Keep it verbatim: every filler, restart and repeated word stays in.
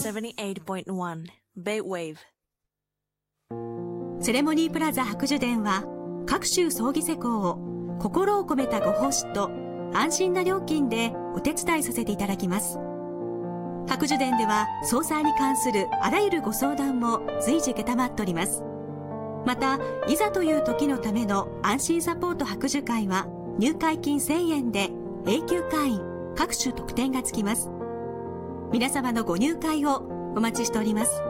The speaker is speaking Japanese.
セブンティーエイトポイントワン Bay Wave。 セレモニープラザ白樹殿は各種葬儀施工を心を込めたご奉仕と安心な料金でお手伝いさせていただきます。白樹殿では葬祭に関するあらゆるご相談も随時承っております。また、いざという時のための安心サポート白樹会は入会金せんえんで永久会員各種特典がつきます。皆様のご入会をお待ちしております。